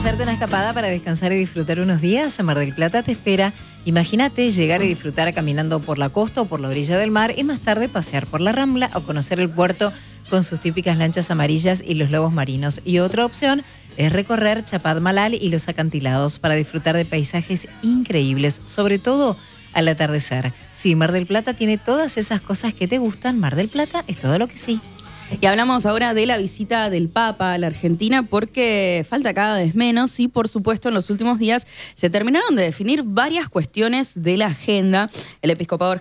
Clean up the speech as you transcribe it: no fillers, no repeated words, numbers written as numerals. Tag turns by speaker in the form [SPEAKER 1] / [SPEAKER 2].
[SPEAKER 1] hacerte una escapada para descansar y disfrutar unos días, Mar del Plata te espera. Imagínate llegar y disfrutar caminando por la costa o por la orilla del mar y más tarde pasear por la Rambla o conocer el puerto con sus típicas lanchas amarillas y los lobos marinos. Y otra opción es recorrer Chapad Malal y los acantilados para disfrutar de paisajes increíbles, sobre todo al atardecer. Sí, Mar del Plata tiene todas esas cosas que te gustan. Mar del Plata es todo lo que sí.
[SPEAKER 2] Y hablamos ahora de la visita del Papa a la Argentina porque falta cada vez menos y por supuesto en los últimos días se terminaron de definir varias cuestiones de la agenda. El episcopado